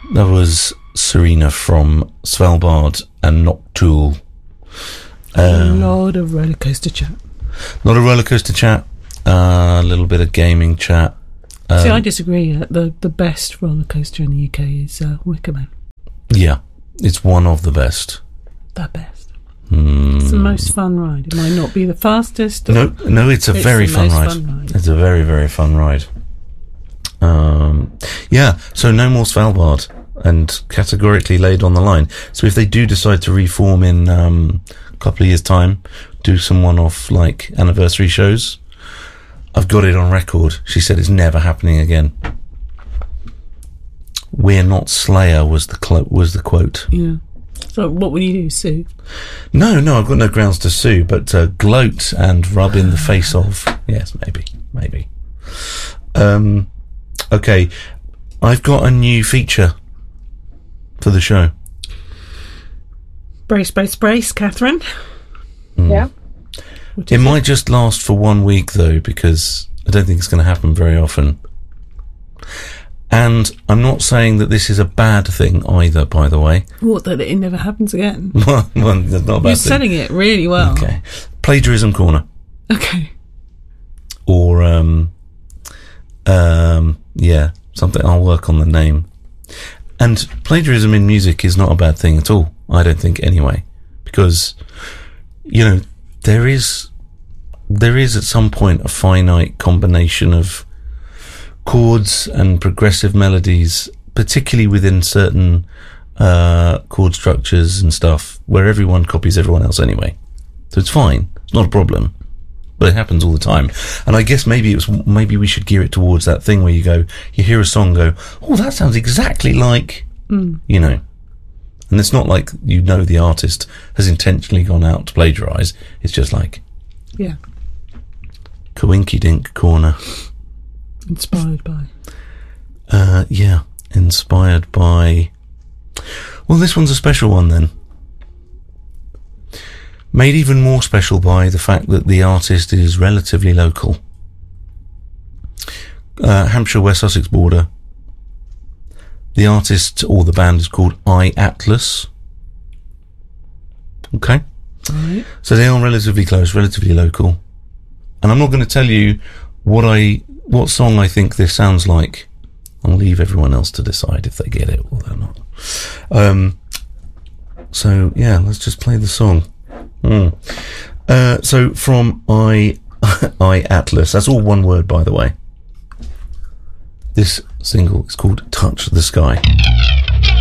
That was Serena from Svalbard and Noctool. A lot of roller coaster chat. A lot of roller coaster chat. A little bit of gaming chat. See, I disagree. The best roller coaster in the UK is Wicker Man. Yeah, it's one of the best. The best. It's the most fun ride. It might not be the fastest. No, it's a very fun ride. It's a very, very fun ride. Yeah, so no more Svalbard, and categorically laid on the line. So if they do decide to reform in a couple of years' time, do some one-off like anniversary shows, I've got it on record. She said it's never happening again. "We're not Slayer" was the quote. Yeah. So what would you do, sue? No, I've got no grounds to sue, but gloat and rub in the face of. Yes, maybe. Okay, I've got a new feature for the show. Brace, Catherine. Yeah. It might just last for 1 week, though, because I don't think it's going to happen very often. And I'm not saying that this is a bad thing either, by the way. What, that it never happens again? Well, that's not a bad You're thing. selling it really well. Okay. Plagiarism corner. Okay. Or, yeah, something. I'll work on the name. And plagiarism in music is not a bad thing at all, I don't think, anyway. Because, there is at some point a finite combination of chords and progressive melodies, particularly within certain chord structures and stuff, where everyone copies everyone else anyway. So it's fine. It's not a problem. But it happens all the time. And I guess maybe we should gear it towards that thing where you hear a song, go, oh, that sounds exactly like, And it's not like the artist has intentionally gone out to plagiarise. It's just like, yeah, Coinky Dink corner. Inspired by. Inspired by. Well, this one's a special one then. Made even more special by the fact that the artist is relatively local. Hampshire, West Sussex border. The artist or the band is called iAtlas. Okay. Right. So they are relatively close, relatively local. And I'm not going to tell you what song I think this sounds like. I'll leave everyone else to decide if they get it or they're not. So yeah, let's just play the song. So from iAtlas, that's all one word, by the way. This single is called Touch the Sky.